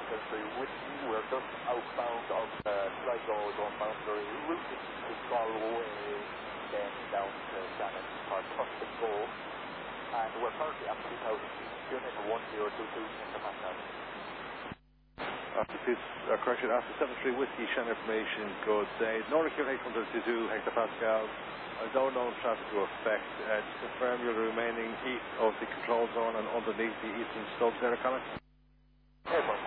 Whiskey, we're just outbound of Sligo, boundary route to Galway, then down to Shannon for touch and go. And we're currently at 2000 unit 1022 international. Correction, after 73 Whiskey, Shannon information, good day. Northern Kieran 822 hectopascals. No known traffic to affect. Just confirm you're remaining east of the control zone and underneath the eastern slopes there, Connor. Airport.